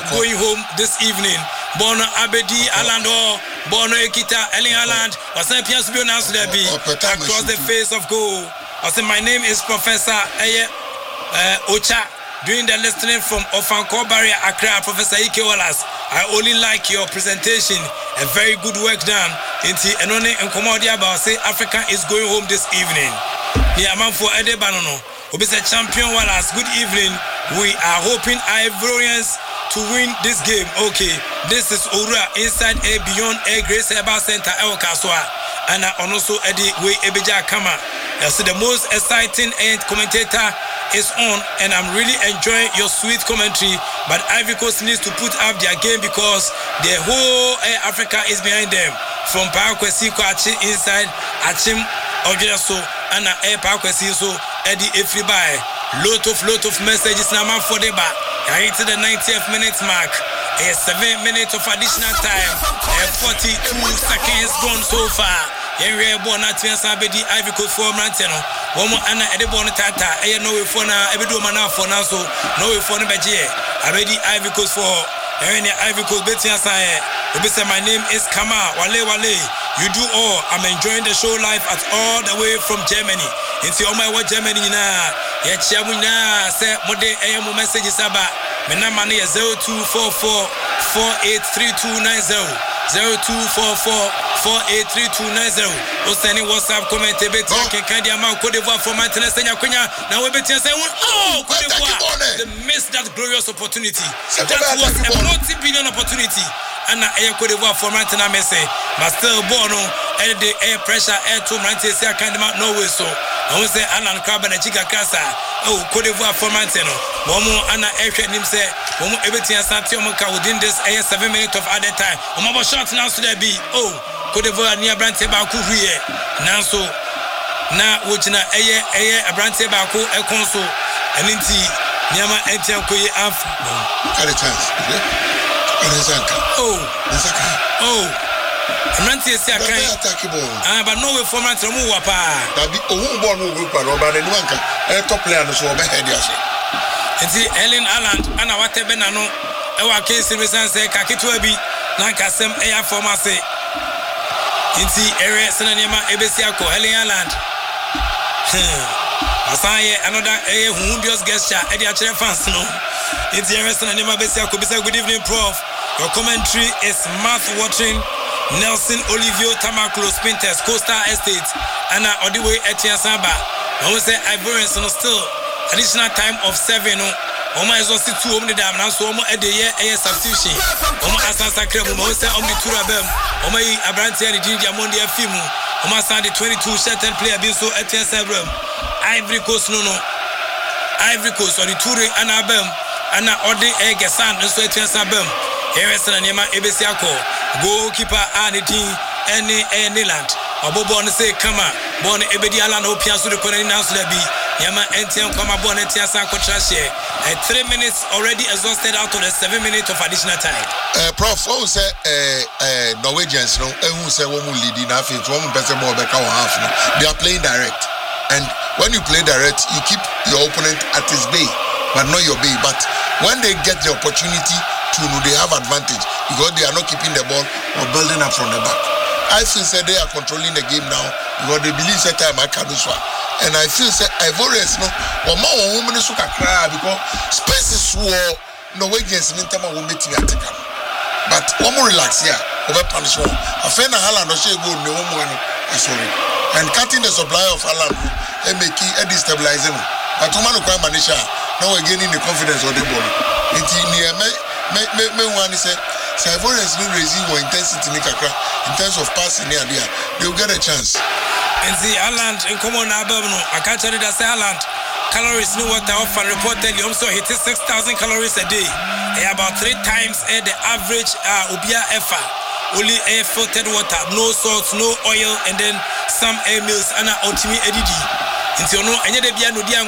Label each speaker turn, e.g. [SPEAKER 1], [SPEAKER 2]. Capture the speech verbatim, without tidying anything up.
[SPEAKER 1] going home this evening. Bono Abedi Alando, Bono Ekita, Erling Haaland, Osen Pians be announced there be across the face of goal. I say my name is Professor Eye uh, Ocha. Doing the listening from Ofanko Barrier Accra, Professor Ike Wallace. I only like your presentation. A very good work done. Inti Enone and Komodia about say Africa is going home this evening. Yeah, man for Ede Banono. Obi say champion Wallace. Good evening. We are hoping Ivorians to win this game. Okay, this is Ura inside a Beyond a Grace Eba Center El Kaswa. And I also Eddie Way Ebija Kama. That's the most exciting and commentator is on, and I'm really enjoying your sweet commentary. But Ivory Coast needs to put up their game because the whole uh, Africa is behind them. From Pakwesi Kwachi inside Achim Ojeso and Air Pakwesi so Eddie Efribai. Lot of lot of messages now for the back. I hit the ninetieth minute mark. A seven minutes of additional time. A forty-two seconds gone so far. Yenre born at Sabedi Ivory Coast for Manteno. One more Anna Edebon Tata. I know if for now, Ebedo Mana for now, so no if for Nebaji. Abedi Ivory Coast for Any Ivory Coast Betty Asaye. My name is Kama Wale Wale. You do all. I'm enjoying the show live at all the way from Germany. Into all my what Germany na. Yet Yamuna say Mode A M messages about Mena money zero two four four four eight three two nine zero. zero two four four four eight three two nine zero. O sending WhatsApp comment beti can kind of Cote d'Ivoire for maintenance Kenya Kenya. Now we beti say oh Cote d'Ivoire they missed that glorious opportunity. That was a multi-billion opportunity. And I Cote d'Ivoire for maintenance say but still born and the air pressure air to maintenance say kind of no way so. I will say Alan Crab and Chica Casa. Oh, Cote d'Ivoire for Manteno. Momo Anna Aircraft him say, Momo everything and Santiamoka within this air seven minutes of other time. Omo shot now to there be. Oh, Cote d'Ivoire near Brante Baku here. Now so now which na air air a Brante Baku a console and inti Nyama Etiam Koye Af.
[SPEAKER 2] Got a chance.
[SPEAKER 1] Oh, oh. Ranti esi akan ah but no way for Ranti mu wapa
[SPEAKER 2] na bi ohun ball no group and oba na nuanka e top player no so oba head ase
[SPEAKER 1] enti Erling Haaland ana watebe na no e wa case reason say kaketo abi na kasem e ya form ase enti ere sena niam ebesi akọ Erling Haaland asaye another e humdious gesture e dia chere fans no enti ere sena niam ebesi akọ bisa good evening prof your commentary is mouth watering. Nelson Olivio Tamaklo Spinters Coastal Estate and uh, all the way at Tiasaba. I will say Ivorians no still additional time of seven. Oma is also two home the dam now so Oma at the year a substitution. Oma Asasa Kremu, Oma say Omni Turabem, Oma Abranti and Ginger Mondi Fimu, Oma Sandy twenty-two certain player being so at Tiasabram. Ivory Coast no no. Ivory Coast or the Ture and Abem and all the egg sand and so at Tiasabam. Here is an Anima Ebesiako. Goalkeeper Anity any any land. Obobo on say Kama born Ebedi Alan Opiasu the Korean Nanslebi Yama Entian Kama born Etiasa Kotrashe at three minutes already exhausted out of the seven minutes of additional time.
[SPEAKER 2] Uh, Prof, who say uh, uh, Norwegians no who say one lead in half into one person more back half now. They are playing direct, and when you play direct, you keep your opponent at his bay, but not your bay. But when they get the opportunity to know, they have advantage because they are not keeping the ball or building up from the back. I feel say they are controlling the game now because they believe that time I can do so. And I feel say Ivorians no or more women so cry because space is war Norwegians in time will meet me at the camp. But one more relax here over punish one. I find a Haaland no she go no one sorry. And cutting the supply of Haaland and making a destabilizing. But woman who can manage now again in the confidence of the ball. It's near me. Me me me one say Ivorians no raising or intensity in terms of passing here there they will get a chance.
[SPEAKER 1] And the Haaland in common ababno I catch it as Haaland calories no water offer reported you also hit six thousand calories a day. Eh, about three times eh, the average uh, Obia Efa only air filtered water, no salt, no oil, and then some air meals and ultimate edidi. Until no any de bia no dia